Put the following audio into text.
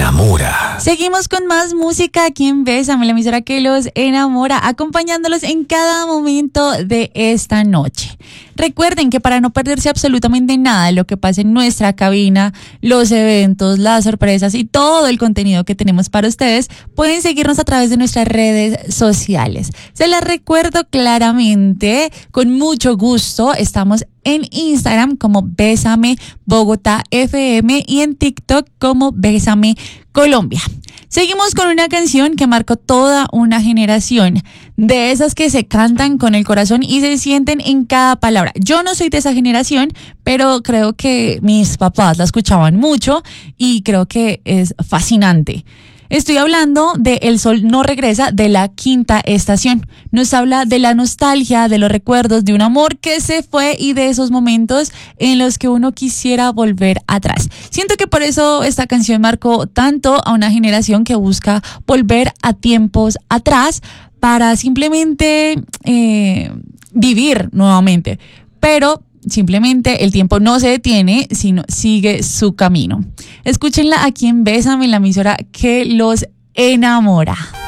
enamora. Seguimos con más música aquí en Bésame, la emisora que los enamora, acompañándolos en cada momento de esta noche. Recuerden que para no perderse absolutamente nada de lo que pasa en nuestra cabina, los eventos, las sorpresas y todo el contenido que tenemos para ustedes, pueden seguirnos a través de nuestras redes sociales. Se las recuerdo claramente, con mucho gusto, estamos en Instagram como Bésame Bogotá FM y en TikTok como Bésame Colombia. Seguimos con una canción que marcó toda una generación, de esas que se cantan con el corazón y se sienten en cada palabra. Yo no soy de esa generación, pero creo que mis papás la escuchaban mucho y creo que es fascinante. Estoy hablando de El Sol No Regresa, de La Quinta Estación. Nos habla de la nostalgia, de los recuerdos, de un amor que se fue y de esos momentos en los que uno quisiera volver atrás. Siento que por eso esta canción marcó tanto a una generación que busca volver a tiempos atrás para simplemente vivir nuevamente. Pero simplemente el tiempo no se detiene, sino sigue su camino. Escúchenla aquí en Bésame, la emisora que los enamora.